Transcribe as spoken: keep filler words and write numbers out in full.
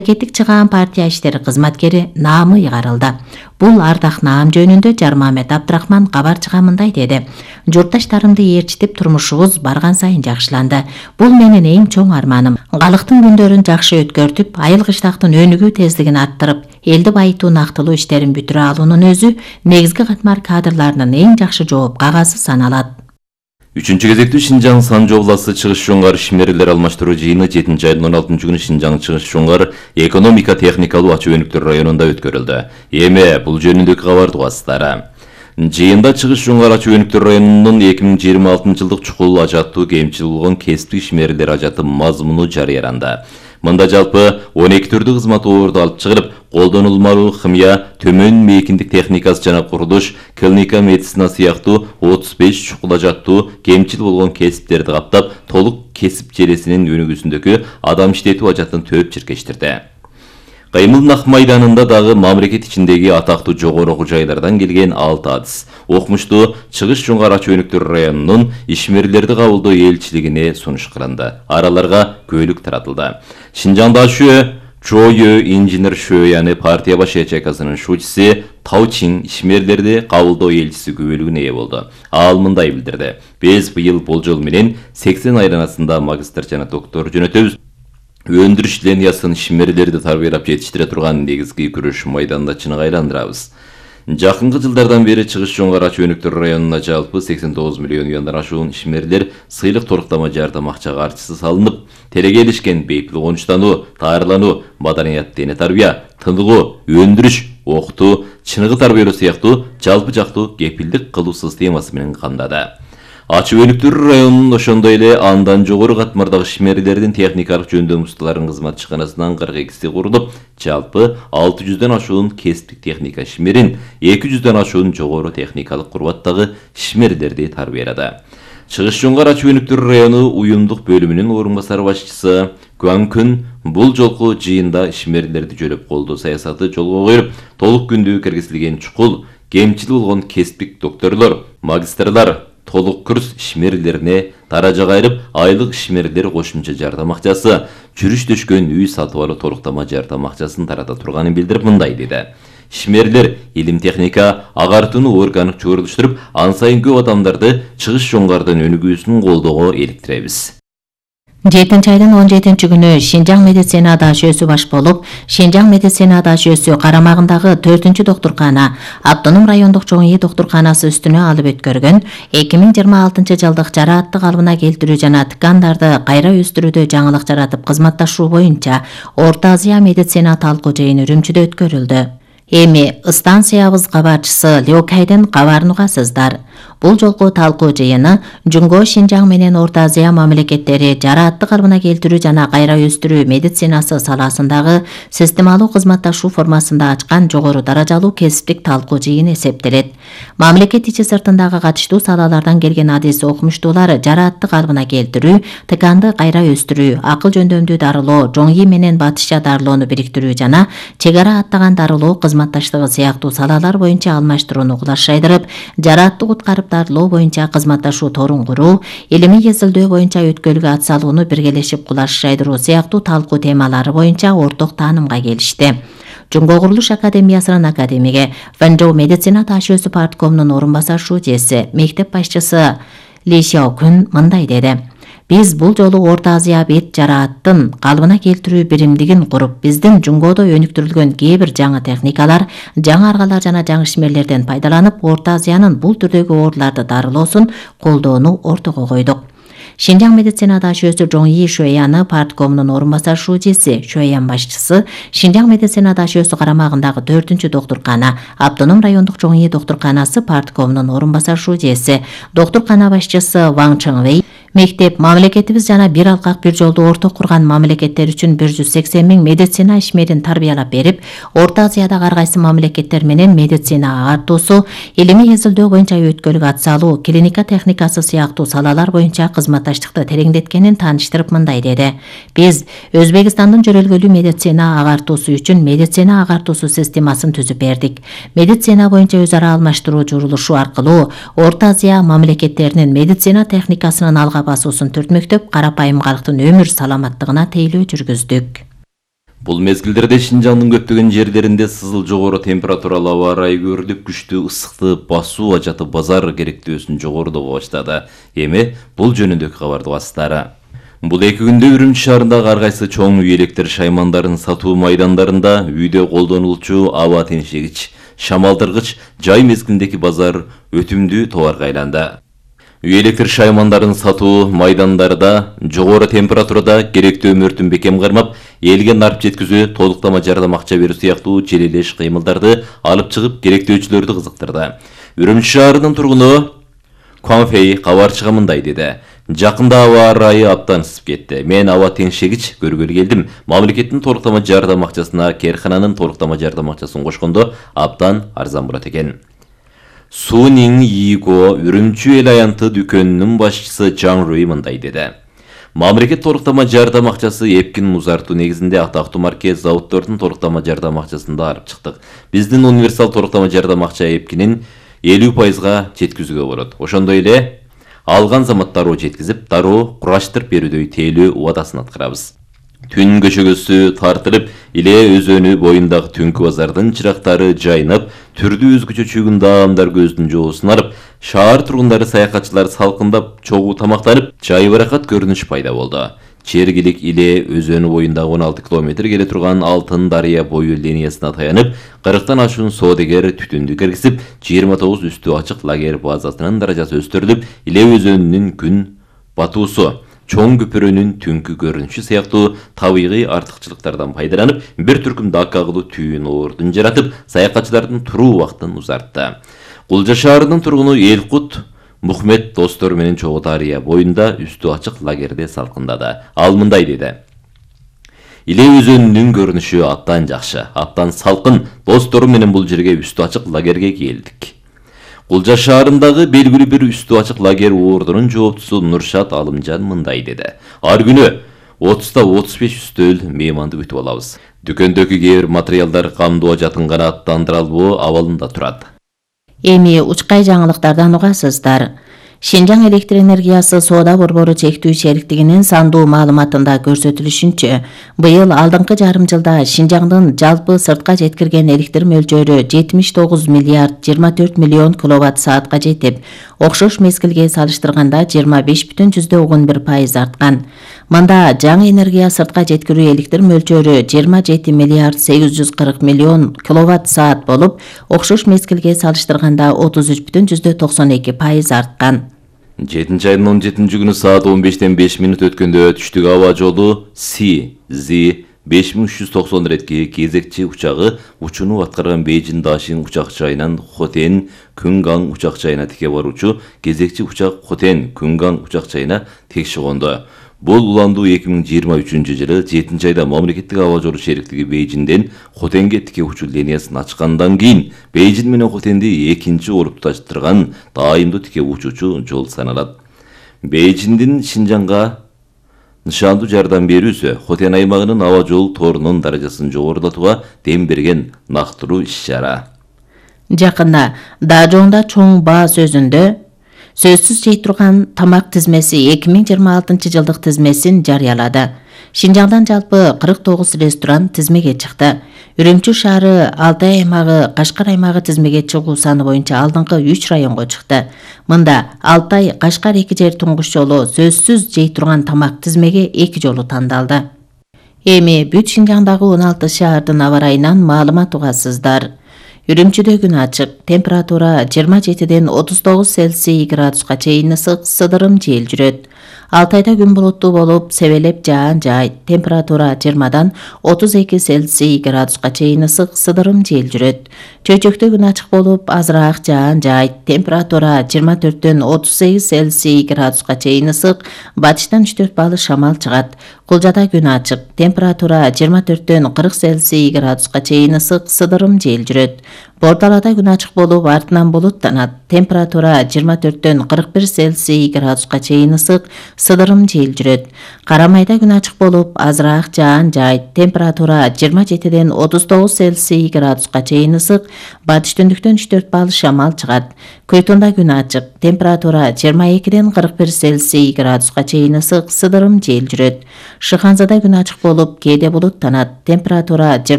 Мамлекеттик чыгаан партия иштери кызматкери Наамы ыйгарылды. Бул ардак Наам жөнүндө Жармамет Абдрахман кабар чыга мындай деди. Журтташтарымды ээрчитип турмушубуз барган сайын жакшыланды. Бул менин эң чоң арманым. Калктын күндөрүн жакшы өткөртүп, айыл кыштактын өнүгүү тездигин арттырып, элди байытуу нактылуу иштерин бүтүрө алуунун өзү негизги катмар кадрларынын эң жакшы жооп кагазы саналат. Үчүнчү кезектүү Шинжаң Санжы областы Чыгыш Жоңгар ишмерлер алмаштыруу жыйыны жетинчи айдын он алтынчы күнү Шинжаң Чыгыш Жоңгар экономика техникалуу ачуу өнүктөр районунда өткөрүлдү. Эми бул жөнүндөгү кабарды угасыздар. Жыйында Чыгыш Жоңгар ачуу өнүктөр районунун эки миң жыйырма алтынчы жылдык чукул ажаттуу кемчил болгон кесиптик ишмерлер ажаты мазмуну жарыяланды. Мында жалпы он эки түрдүү кызмат орду алып чыгылып, колдонулмалуу химия, төмөн мейкиндик техникасы жана курулуш, клиника медицина сыяктуу отуз беш чукул ажаттуу кемчил болгон кесиптерди каптап, толук кесип желесинин өнүгүүсүндөгү адам иштетүү ажатын төп чиркештирди. Кыймыл Нак майданында дагы мамлекет ичиндеги атактуу жогору окуу жайлардан келген алты адыс окумуштуу Чыгыш Жоңгар ачуу өнүктөр районунун ишмерлерди кабылдоо элчилигине сунуш кылынды. Араларга көйлүк таратылды. Шинжаңда шө Чойö инженер Шөяны партия баш ячейкасынын шучусы Таучин ишмерлерди кабылдоо элчиси күбөлүгүнө ээ болду. Ал мындай билдирди. Биз быйыл болжол менен сексен айланасында магистр жана доктор жөнөтөбүз. Өндүрүш линиясын ишмерлерди тарбиялап жетиштире турган негизги күрөш майданында чыныгы айландырабыз. Жакынкы жылдардан бери Чыгыш Жоңгар ачуу өнүктөр районуна жалпы сексен тогуз миллион юандан ашуун ишмерлер сыйлык торуктама жардам акча каржысы салынып, терегелишкен бейпил конуштануу, таарылануу, маданият дене тарбия, тыныгуу, өндүрүш, окутуу, чыныгы тарбиялоо сыяктуу жалпы жактуу кепилдик кылуу системасы менен камдады. Ачуу өнүктөр районунун ошондой эле андан жогору катмардагы ишмерлердин техникалык жөндөм усталарын кызматчыканасынан кырк экиси курулуп, жалпы алты жүздөн ашуун кесиптик техника ишмерин, эки жүздөн ашуун жогору техникалык курбаттагы ишмерлерди тарбиялады. Чыгыш Жоңгар ачуу өнүктөр району уюмдук бөлүмүнүн орун басар башчысы Гуанкүн бул жолку жыйында ишмерлерди жөлөп колдоо саясаты жолго коюлуп, толук күндүү киргизилген чукул, кемчил болгон кесиптик докторлор, магистрлар, толук курс ишмерлерине таража айрып, айлык ишмерлер кошумча жардам акчасы, жүрүш төшкөн үй сатып алуу торуктама жардам акчасын тарата турганын билдирип мындай деди. Ишмерлер илим техника, агартууну органик чогулуштуруп, ан сайын көп адамдарды Чыгыш Жоңгардын өнүгүүсүн колдоого иликтиребиз. жетинчи айдын он жетинчи күнү Шинжаң медицина дашөөсү баш болуп, Шинжаң медицина дашөөсү карамагындагы төртүнчү доктуркана, Автоном райондук чоң ий доктурканасы үстүнө алып өткөргөн эки миң жыйырма алтынчы жылдык жараатты калыбына келтирүү жана ткандарды кайра өстүрүүдө жаңылык жаратып кызматташуу боюнча Орто Азия медицина талкуу жыйыны Үрүмчүдө өткөрүлдү. Эми станциябыз кабарчысы Лёкайдын кабарын угасыздар. Бул жолку талкуу жыйыны Жуңго Шинжаң менен Орто Азия мамлекеттери жараатты калыбына келтирүү жана кайра өстүрүү медицинасы саласындагы системалуу кызматташуу формасында ачкан жогору даражалуу кесиптик талкуу жыйыны эсептелет. Мамлекет ичи сыртындагы катыштуу салалардан келген адис окумуштуулар жараатты калыбына келтирүү, тканды кайра өстүрүү, акыл жөндөмдүү дарылоо, жоң ий менен батышча дарылоону бириктирүү жана чек ара аттаган дарылоо кызматташтыгы сыяктуу салалар боюнча алмаштырууну кулаш жайдырып, жараатты куткарып дарылоо боюнча кызматташуу торун куруу, илимий изилдөө боюнча өткөлгө ат салууну биргелешип кулаш жайдыруу сыяктуу талкуу темалары боюнча орток таанымга келишти. Жуңго курулуш академиясынын академиги, Вэнжоу медицина дашөөсү парткомунун орун басар шучуси, мектеп башчысы Ли Сяокүн мындай деди. Биз бул жолу Орто Азия бет жарааттын калыбына келтирүү биримдигин куруп, биздин Жуңгодо өнүктүрүлгөн кээ бир жаңы техникалар, жаңы аргалар жана жаңы ишмерлерден пайдаланып, Орто Азиянын бул түрдөгү ооруларды дарылоосун колдоону ортого койдук. Шинжаң медицина дашөөсү Жоң ий Шөяны парткомунун орун басар шучуси, Шөян башчысы, Шинжаң медицина дашөөсү карамагындагы төртүнчү доктуркана, Автоном райондук Жоң ий доктурканасы парткомунун орун басар шучуси, доктуркана башчысы Ваң Чыңвей, мектеп, мамлекетибиз жана бир алкак бир жолду орток курган мамлекеттер үчүн бир жүз сексен миң медицина ишмерин тарбиялап берип, Орто Азиядагы ар кайсы мамлекеттер менен медицина агартуусу, илимий изилдөө боюнча өткөлгө ат салуу, клиника техникасы сыяктуу салалар боюнча кызматташтыкты тереңдеткенин тааныштырып мындай деди. Биз Өзбекстандын жөрөлгөлүү медицина агартуусу үчүн медицина агартуусу системасын түзүп бердик. Медицина боюнча өз ара алмаштыруу журулушу аркылуу Орто Азия мамлекеттеринин медицина техникасынын алга басуусун түртмөктөп, карапайым калктын өмүр саламаттыгына тейлөө жүргүздүк. Бул мезгилдерде Шинжаңдын көптөгөн жерлеринде сызыл жогору температуралуу аба ырайы көрүлүп, күчтүү ысыкты басуу ажаты базар керектөөсүн жогорулоого баштады. Эми бул жөнүндөгү кабарды угасыздар. Бул эки күндө Үрүмчү шаарындагы ар кайсы чоң үй электр шаймандарын сатуу майдандарында үйдө колдонулчу аба теңшегич, шамалдыргыч жай мезгилиндеги базар өтүмдүү товарга айланды. Үй электр шаймандарын сатуу майдандарда жогору температурада керектүү өмүртүн бекем кармап, элге нарып жеткизүү, толуктама жардам акча берүү сыяктуу желелеш кыймылдарды алып чыгып, керектөөчүлөрдү кызыктырды. Үрүмчү шаарынын тургуну Конфей кабарчыга мындай деди: Жакында аба ырайы абдан ысып кетти. Мен аба теңшегич көргөлү келдим. Мамлекеттин толуктама жардам акчасына кээркананын толуктама жардам акчасын кошкондо абдан арзан болот экен. Сунин Иго Үрүмчү эл аянты дүкөнүнүн башчысы Жан Руи мындай деди: Мамлекет толуктама жардам акчасы эпкин музартуу негизинде атактуу марке заводдордун толуктама жардам акчасын да алып чыктык. Биздин универсал толуктама жардам акча эпкинин элүү пайызга жеткизүүгө болот. Ошондой эле алган замат дароо жеткизип, дароо кураштырып берүүдөй тейлөө убадасын аткарабыз. Түн көчөгөсү тартылып, Иле өзөнү боюндагы түнкү базардын чырактары жайнап, түрдүү өзгөчө чүйгүндө адамдар көздүн жоосун арып, шаар тургундары, саякатчылар салкындап, чогуу тамактанып, жай баракат көрүнүш пайда болду. Чергилик Иле өзөнү боюндагы он алты километр келе турган Алтын дарыя бою линиясына таянып, кырктан ашуун соодагер түтүндү киргизип, жыйырма тогуз үстү ачык лагерь базасынын даражасы өстүрүлүп, Иле өзөнүнүн күн батуусу, чоң көпүрөнүн түнкү көрүнүшү сыяктуу табигый артыкчылыктардан пайдаланып, бир түркүм дакка кылуу түйүн ордун жаратып, саякатчылардын туруу убактын узартты. Кулжа шаарынын тургуну Элкут Мухмед достору менен чогуу дарыя боюнда үстү ачык лагерде салкындады. Ал мындай деди: Иле өзөнүнүн көрүнүшү абдан жакшы, абдан салкын. Достору менен бул жерге үстү ачык лагерге келдик. Кулжа шаарындагы белгилүү бир үстү ачык лагерь ордунун жооптусу Нуршат Алымжан мындай деди: Ар күнү отузда отуз беш үстөл мейманды күтүп алабыз. Дүкөндөгү кээ бир материалдар камдоо жатын гана аттандырылуу абалында турат. Эми учкай жаңылыктардан угасыздар. Шинжаң электр энергиясы соода борбору чектүү шериктигинин сандуу маалыматында көрсөтүлүшүнчө, быйыл алдыңкы жарым жылда Шинжаңдын жалпы сыртка жеткирген электр мөлчөрү жетимиш тогуз миллиард жыйырма төрт миллион киловатт саатка жетип, окшош мезгилге салыштырганда жыйырма беш бүтүн жүздөн он бир пайыз арткан. Мында жаңы энергия сыртка жеткирүү электр мөлчөрү жыйырма жети миллиард сегиз жүз кырк миллион киловатт саат болуп, окшош мезгилге салыштырганда отуз үч бүтүн жүздөн токсон эки пайыз арткан. жетинчи айдын он жетинчи күнү саат он бештен беш минут өткөндө түштүк аба жолу Си Зи беш миң үч жүз токсон ретки кезекчи учагы учууну аткарган Бейжин Дашин учак жайынан Хотен Күнгаң учак жайына тике баруучу кезекчи учак Хотен Күнгаң учак жайына текши кондо. Бул уландуу эки миң жыйырма үчүнчү жылы жетинчи айда мамлекеттик аба жолу шериктиги Бейжинден Хотенге тике учуу линиясын ачкандан кийин Бейжин менен Хотенди экинчи болуп туташтырган дайымдуу тике учуучу жол саналат. Бейжиндин Шинжаңга нышандуу жардам берүүсү Хотен аймагынын аба жол торунун даражасын жогорулатууга дем берген нактыруу иш-чара. Жакында Дажоңда чоң баа сөзүндө сөзсүз жей турган тамак тизмеси эки миң жыйырма алтынчы жылдык тизмесин жарыялады. Шинжаңдан жалпы кырк тогуз ресторан тизмеге чыкты. Үрүмчү шаары Алтай аймагы, Кашкар аймагы тизмеге чыгуу саны боюнча алдыңкы үч районго чыкты. Мында Алтай, Кашкар эки жер туңгуш жолу сөзсүз жей турган тамак тизмеге эки жолу тандалды. Эми бүт Шинжаңдагы он алты шаардын аба ырайынан маалымат угасыздар. Үрүмчүдө күн ачык, температура жыйырма жетиден отуз тогуз Цельсий градуска чейин ысык, сыдырым жел жүрөт. Алтайда күн булуттуу болуп, себелеп жаан жайт, температура жыйырмадан отуз эки Цельсий градуска чейин ысык, сыдырым жел жүрөт. Чөйчөктө күн ачык болуп, азыраак жаан жайт, температура жыйырма төрттөн отуз сегиз Цельсий градуска чейин ысык, батыштан үч төрт балы шамал чыгат. Кулжада күн ачык, температура жыйырма төрттөн кырк Цельсий градуска чейин ысык, сыдырым жел жүрөт. Бордалада күн ачык болуп, артынан булуттанат. Температура жыйырма төрттөн кырк бир Цельсий градуска чейин ысык, сыдырым жел жүрөт. Карамайда күн ачык болуп, азыраак жаан жайт. Температура жыйырма жетиден отуз тогуз Цельсий градуска чейин ысык, батыш түндүктөн үч төрт балл шамал чыгат. Көйтонда күн ачык. Температура жыйырма экиден кырк бир Цельсий градуска чейин ысык, сыдырым жел жүрөт. Шыханзада күн ачык болуп, кээде булуттанат. Температура